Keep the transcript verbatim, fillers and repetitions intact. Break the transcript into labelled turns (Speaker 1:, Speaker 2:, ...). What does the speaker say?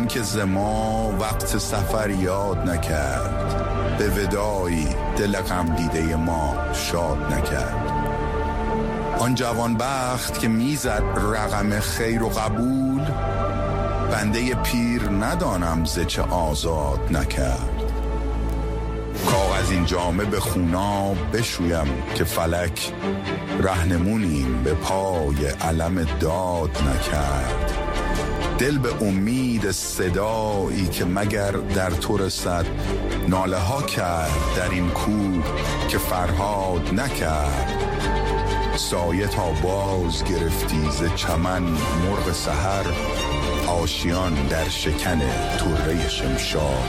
Speaker 1: که ز ما وقت سفر یاد نکرد، به ودایی دل غم دیده ما شاد نکرد. آن جوان بخت که میزد رقم خیر و قبول، بنده پیر ندانم ز چه آزاد نکرد. کاغذ این جامه به خوناب بشویم که فلک، رهنمونیم به پای علم داد نکرد. دل به امید صدایی که مگر در تو رسد، ناله ها کرد در این کوه که فرهاد نکرد. سایه تا باز گرفتی ز چمن مرغ سحر، آشیان در شکن طره شمشاد